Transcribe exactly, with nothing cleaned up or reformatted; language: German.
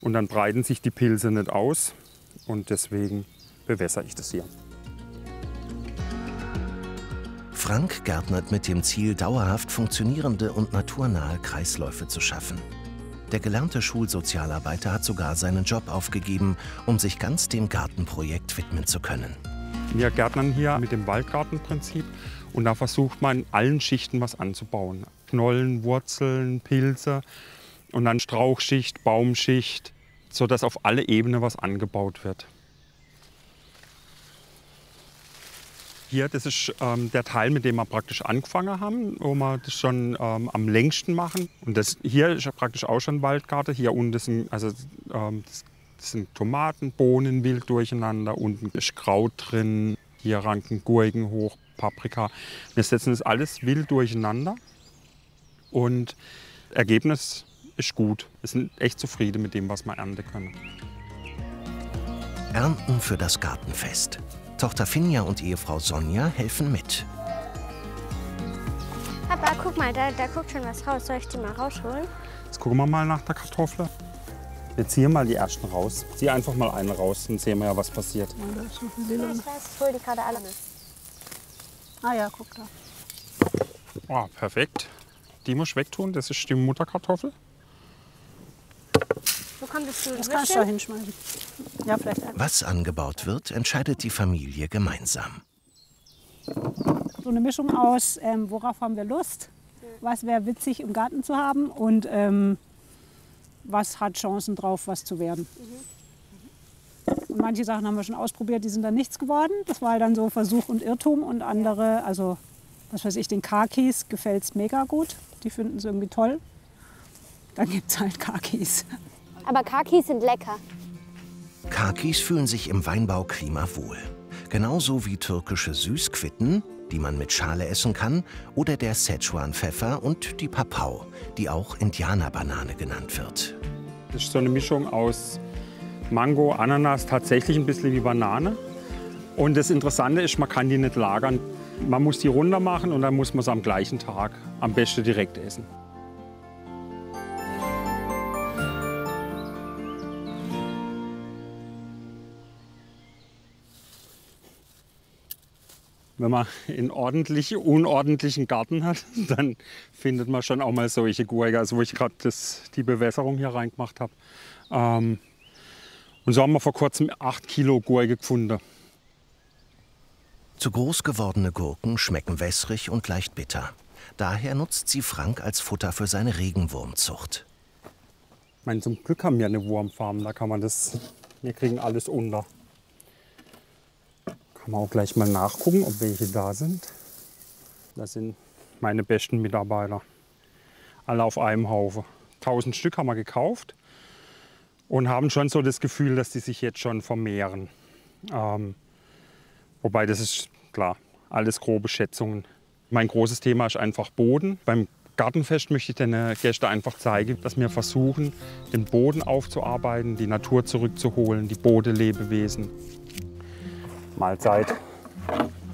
Und dann breiten sich die Pilze nicht aus und deswegen bewässere ich das hier. Frank gärtnert mit dem Ziel, dauerhaft funktionierende und naturnahe Kreisläufe zu schaffen. Der gelernte Schulsozialarbeiter hat sogar seinen Job aufgegeben, um sich ganz dem Gartenprojekt widmen zu können. Wir gärtnern hier mit dem Waldgartenprinzip und da versucht man in allen Schichten was anzubauen. Knollen, Wurzeln, Pilze und dann Strauchschicht, Baumschicht, sodass auf alle Ebenen was angebaut wird. Hier, das ist ähm, der Teil, mit dem wir praktisch angefangen haben, wo wir das schon ähm, am längsten machen. Und das hier ist ja praktisch auch schon Waldgarten. Hier unten sind, also, ähm, das, das sind Tomaten, Bohnen wild durcheinander. Unten ist Kraut drin, hier ranken Gurken hoch, Paprika. Wir setzen das alles wild durcheinander. Und das Ergebnis ist gut. Wir sind echt zufrieden mit dem, was wir ernten können. Ernten für das Gartenfest. Tochter Finja und Ehefrau Sonja helfen mit. Papa, guck mal, da, da guckt schon was raus. Soll ich die mal rausholen? Jetzt gucken wir mal nach der Kartoffel. Wir ziehen mal die ersten raus. Zieh einfach mal eine raus, dann sehen wir ja, was passiert. Ja, ich weiß, ich hol die gerade alle. Ah ja, guck da. Oh, perfekt. Die muss ich wegtun, das ist die Mutterkartoffel. Wo kommt das zu? Das kannst du da hinschmeißen. Ja, vielleicht. Was angebaut wird, entscheidet die Familie gemeinsam. So eine Mischung aus, ähm, worauf haben wir Lust, was wäre witzig im Garten zu haben und ähm, was hat Chancen drauf, was zu werden. Mhm. Und manche Sachen haben wir schon ausprobiert, die sind dann nichts geworden. Das war dann so Versuch und Irrtum und andere, also was weiß ich, den Kakis gefällt es mega gut. Die finden es irgendwie toll. Dann gibt es halt Kakis. Aber Kakis sind lecker. Kakis fühlen sich im Weinbauklima wohl. Genauso wie türkische Süßquitten, die man mit Schale essen kann, oder der Szechuan-Pfeffer und die Papau, die auch Indianerbanane genannt wird. Das ist so eine Mischung aus Mango, Ananas, tatsächlich ein bisschen wie Banane. Und das Interessante ist, man kann die nicht lagern. Man muss die runter machen und dann muss man sie am gleichen Tag am besten direkt essen. Wenn man einen ordentlich, unordentlichen Garten hat, dann findet man schon auch mal solche Gurken, also wo ich gerade die Bewässerung hier reingemacht habe. Ähm, und so haben wir vor kurzem acht Kilo Gurke gefunden. Zu groß gewordene Gurken schmecken wässrig und leicht bitter. Daher nutzt sie Frank als Futter für seine Regenwurmzucht. Ich meine, zum Glück haben wir eine Wurmfarm, da kann man das, wir kriegen alles unter. Kann man auch gleich mal nachgucken, ob welche da sind. Das sind meine besten Mitarbeiter. Alle auf einem Haufen. tausend Stück haben wir gekauft und haben schon so das Gefühl, dass die sich jetzt schon vermehren. Ähm, wobei das ist klar, alles grobe Schätzungen. Mein großes Thema ist einfach Boden. Beim Gartenfest möchte ich den Gästen einfach zeigen, dass wir versuchen, den Boden aufzuarbeiten, die Natur zurückzuholen, die Bodenlebewesen. Mahlzeit.